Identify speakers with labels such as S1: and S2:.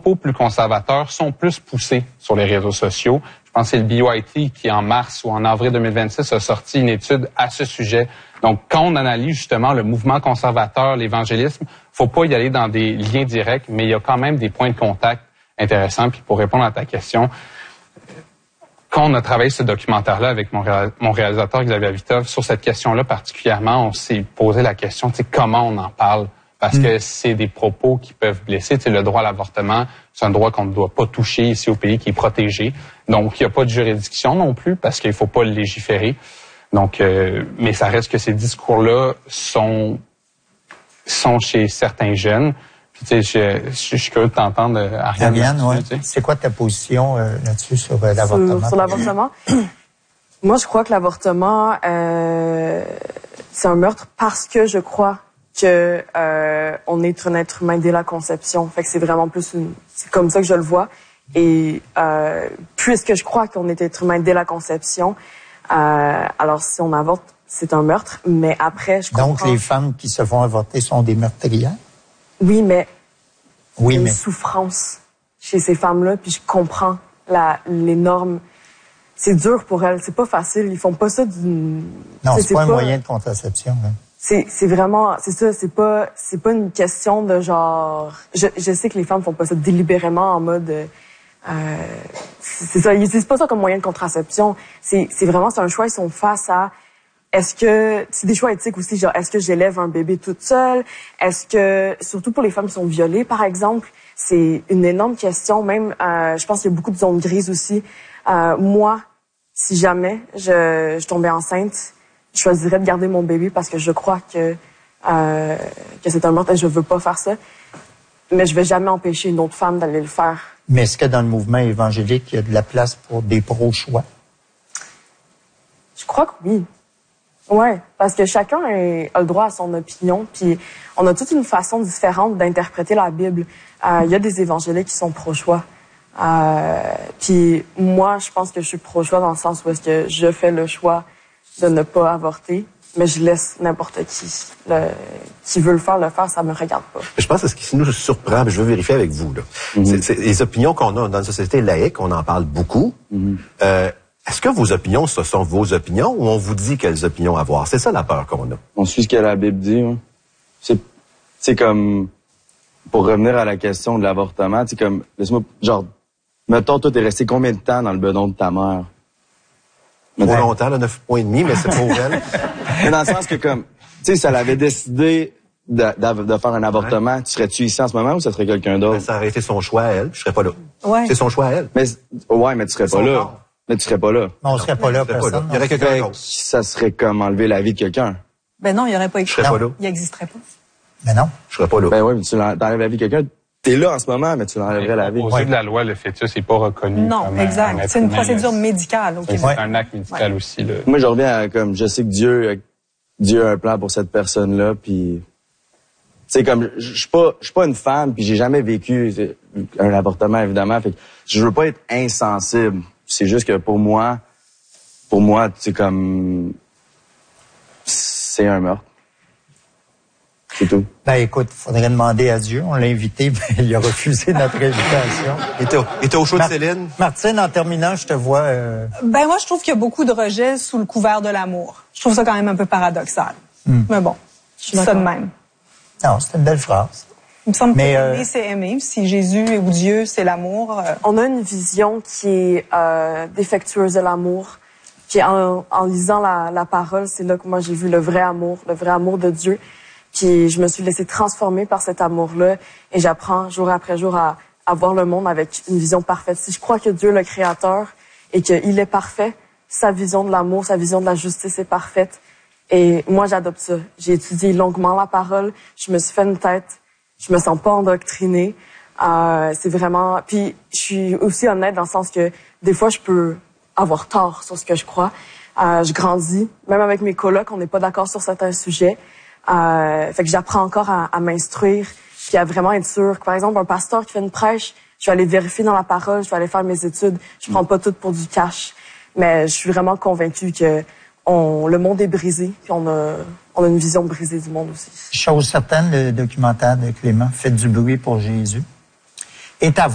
S1: propos plus conservateurs sont plus poussés sur les réseaux sociaux. Je pense que c'est le BYT qui, en mars ou en avril 2026, a sorti une étude à ce sujet. Donc, quand on analyse justement le mouvement conservateur, l'évangélisme, faut pas y aller dans des liens directs, mais il y a quand même des points de contact intéressants. Puis pour répondre à ta question, quand on a travaillé ce documentaire-là avec mon réalisateur Xavier Avitov, sur cette question-là particulièrement, on s'est posé la question, comment on en parle? Parce que c'est des propos qui peuvent blesser. Le droit à l'avortement, c'est un droit qu'on ne doit pas toucher ici au pays, qui est protégé. Donc, il n'y a pas de juridiction non plus, parce qu'il ne faut pas le légiférer. Donc, mais ça reste que ces discours-là sont chez certains jeunes. Puis, tu sais, je suis curieux de t'entendre, Ariane.
S2: Ouais. C'est quoi ta position là-dessus sur l'avortement?
S3: Sur l'avortement? Moi, je crois que l'avortement, c'est un meurtre parce que je crois que on est un être humain dès la conception. Fait que c'est vraiment plus c'est comme ça que je le vois. Et puisque je crois qu'on est être humain dès la conception, alors si on avorte, c'est un meurtre. Mais après, je comprends.
S2: Donc les femmes qui se font avorter sont des meurtrières?
S3: Oui, mais il y a une souffrance chez ces femmes-là, puis je comprends l'énorme. C'est dur pour elles, c'est pas facile. Ils font pas ça d'une.
S2: Non, c'est pas un moyen de contraception. Hein.
S3: C'est vraiment, c'est ça, c'est pas une question de genre. Je sais que les femmes font pas ça délibérément en mode. C'est ça, ils utilisent pas ça comme moyen de contraception. C'est vraiment un choix. Ils sont face à. Est-ce que c'est des choix éthiques aussi, genre est-ce que j'élève un bébé toute seule? Est-ce que surtout pour les femmes qui sont violées, par exemple, c'est une énorme question. Même, je pense qu'il y a beaucoup de zones grises aussi. Moi, si jamais je tombais enceinte, je choisirais de garder mon bébé parce que je crois que c'est un meurtre et je veux pas faire ça. Mais je vais jamais empêcher une autre femme d'aller le faire.
S2: Mais est-ce que dans le mouvement évangélique, il y a de la place pour des pro-choix?
S3: Je crois que oui. Ouais, parce que chacun a le droit à son opinion, puis on a toute une façon différente d'interpréter la Bible. Il y a des évangéliques qui sont pro-choix. Puis moi, je pense que je suis pro-choix dans le sens où est-ce que je fais le choix de ne pas avorter, mais je laisse n'importe qui veut le faire, ça me regarde pas.
S4: Je pense que ce qui nous surprend, je veux vérifier avec vous, là, c'est les opinions qu'on a dans une société laïque, on en parle beaucoup. Est-ce que vos opinions, ce sont vos opinions ou on vous dit quelles opinions avoir? C'est ça la peur qu'on a.
S5: On suit ce que la Bible dit. Hein. C'est comme, pour revenir à la question de l'avortement, c'est comme, laisse-moi, genre, mettons, toi, t'es resté combien de temps dans le bedon de ta mère?
S4: Trop longtemps, là, 9 points et demi, mais c'est pour elle.
S5: Mais dans le sens que comme, tu sais, si elle avait décidé de faire un avortement, tu serais-tu ici en ce moment ou ça serait quelqu'un d'autre?
S4: Ça aurait été son choix à elle, je serais pas là.
S3: Ouais.
S4: C'est son choix à elle.
S5: Mais tu serais pas là. Mais tu serais pas là.
S2: Non, on serait pas là, personne.
S4: Il y aurait quelqu'un d'autre.
S5: Ça serait comme enlever la vie de quelqu'un.
S6: Ben non, il y aurait pas
S4: Je serais pas là.
S6: Il existerait pas.
S2: Mais non.
S4: Je serais pas là.
S5: Ben oui, mais tu enlèves la vie de quelqu'un. T'es là en ce moment, mais tu l'enlèverais la vie.
S1: Aux yeux de la loi, le fœtus n'est pas reconnu.
S6: Non,
S1: comme
S6: exact. C'est une procédure médicale.
S1: C'est un acte médical aussi. Là.
S5: Moi, je reviens à comme, je sais que Dieu a un plan pour cette personne-là, puis c'est comme, je suis pas une femme, puis j'ai jamais vécu un avortement, évidemment, fait que je veux pas être insensible. C'est juste que pour moi, c'est comme, c'est un meurtre. C'est tout.
S2: Ben écoute, faudrait demander à Dieu. On l'a invité, mais il a refusé notre invitation.
S4: Il était au show de Céline.
S2: Martine, en terminant, je te vois...
S6: Ben moi, je trouve qu'il y a beaucoup de rejets sous le couvert de l'amour. Je trouve ça quand même un peu paradoxal. Mais bon, je dis ça de même.
S2: Non, c'est une belle phrase.
S6: Il me semble que aimer, c'est aimer. Si Jésus ou Dieu, c'est l'amour.
S3: On a une vision qui est défectueuse de l'amour. Puis en lisant la parole, c'est là que moi j'ai vu le vrai amour de Dieu. Puis je me suis laissée transformer par cet amour-là et j'apprends jour après jour à voir le monde avec une vision parfaite. Si je crois que Dieu est le Créateur et qu'il est parfait, sa vision de l'amour, sa vision de la justice est parfaite. Et moi, j'adopte ça. J'ai étudié longuement la parole, je me suis fait une tête, je me sens pas endoctrinée. C'est vraiment... Puis je suis aussi honnête dans le sens que des fois, je peux avoir tort sur ce que je crois. Je grandis, même avec mes colocs, on n'est pas d'accord sur certains sujets. Fait que j'apprends encore à m'instruire, puis à vraiment être sûr que, par exemple, un pasteur qui fait une prêche, je vais aller vérifier dans la parole, je vais aller faire mes études. Je prends pas tout pour du cash. Mais je suis vraiment convaincue que le monde est brisé, puis on a une vision brisée du monde aussi.
S2: Chose certaine, le documentaire de Clément, Faites du bruit pour Jésus, est à voir.